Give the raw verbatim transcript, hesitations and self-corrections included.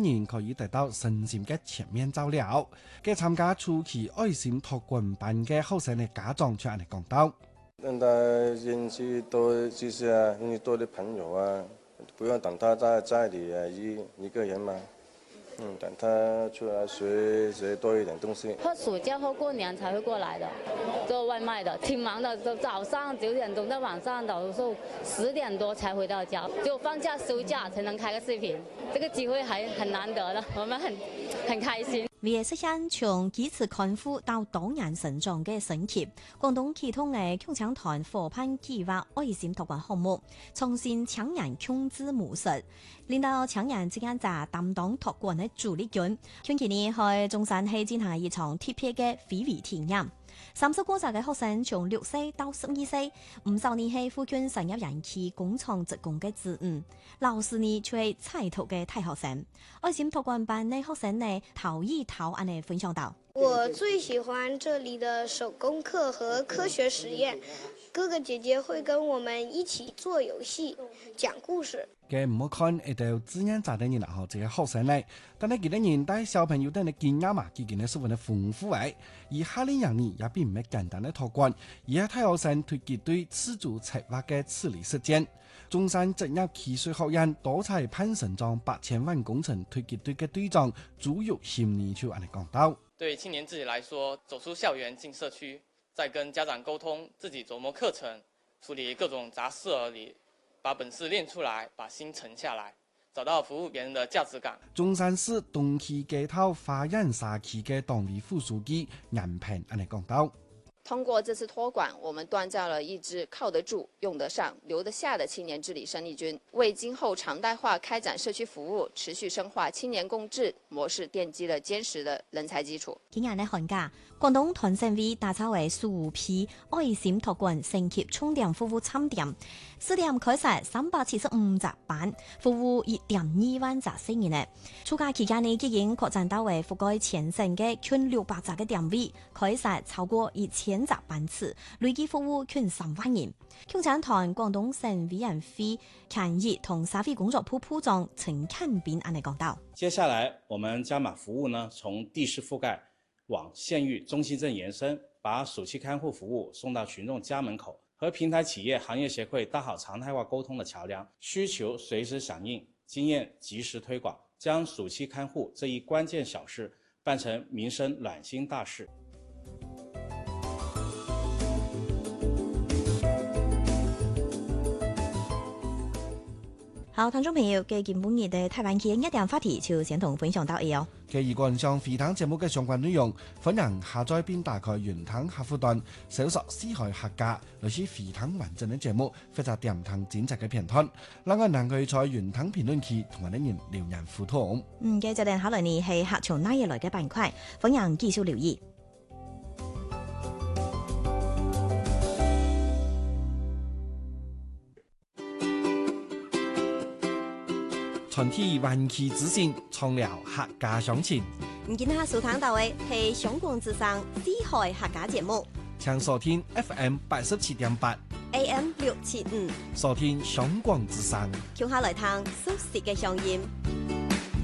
人可以得到身心嘅全面照料。嘅參加初期愛心託管班嘅後生嘅家長就咁嚟講到， 讓他認識多知識啊，認識多啲朋友啊，不用等他在家裏啊一一個人嘛。嗯，等他出來學學多一點東西。 過暑假或過年才會過來的，做外賣的，挺忙的。早上九點鐘到晚上有時候十點多才回到家，只有放假休假才能開個視頻，這個機會還很難得的，我們很很開心。 為實現從基礎康復到多元成長嘅升級，廣東啟動嘅共青團夥伴計劃愛心託管項目，創新青年共治模式，令到青年之間就擔當託管嘅主力軍。近期呢，去中山市進行一場特別嘅非遺體驗。三十個歲嘅學生從六歲到十二歲，五十年係附近產業園區工廠職工嘅子女，老師呢卻係彩圖嘅大學生。愛心託管班嘅學生呢，頭一頭安尼分享到： 我最喜歡這裡的手工課和科學實驗，哥哥姐姐會跟我們一起做遊戲、講故事。 嘅唔好看一道自然雜的人啦，嗬，這個學生呢，但係佢哋年代小朋友等嘅經驗嘛，佢哋呢十分的豐富誒。而夏令營呢，也並唔係簡單的託管，而係大學生推佢對自主策劃嘅處理實踐。中山職業技術學院多才攀成長八千萬工程推佢對嘅隊長朱玉賢呢就安尼講到： 對青年自己來說，走出校園進社區，再跟家長溝通，自己琢磨課程，處理各種雜事而已。把本事練出來，把心沉下來，找到服務別人的價值感。 中山市東區街頭花園社區嘅黨委副書記顏平安尼講到： 通過這次託管，我們鍛造了一支靠得住、用得上、留得下的青年治理生力軍，為今後常態化開展社區服務、持續深化青年共治模式奠基了堅實的人才基礎。 今日呢寒假，廣東團省委打造為十五批愛心託管升級充電服務參點，試點開設三百七十五隻班，服務一點二萬隻市民呢。暑假期間呢，已經擴展到為覆蓋全省嘅近六百隻嘅點位，開設超過一千集班次，累計服務近三萬人。共青團廣東省委員會抗疫同社會工作部部長陳漢斌安尼講到： 接下來我們加碼服務呢，從地市覆蓋往縣域中心鎮延伸，把暑期看護服務送到群眾家門口，和平台企業行業協會搭好常態化溝通的橋樑，需求隨時響應，經驗及時推廣，將暑期看護這一關鍵小事辦成民生暖心大事。 好，聽眾朋友，嘅今半日嘅台灣嘅一點話題就先同分享到呢哦。 嘅以觀賞飛騰節目嘅相關內容，歡迎下載並打開雲騰客戶端，搜索四海客家，類似飛騰完整嘅節目，或者點騰剪輯嘅片段。另外，能夠在雲騰評論區同我哋人留言互動。 嗯，嘅就定考慮你係客從哪嘢來嘅板塊，歡迎繼續留意。 傳遞灣區資訊，創造客家鄉情。 唔見下收聽到嘅係香港之聲四海客家節目， 請收聽 F M 八十七點八 A M 六七五， 收聽香港之聲。 聽下來聽熟悉嘅聲音。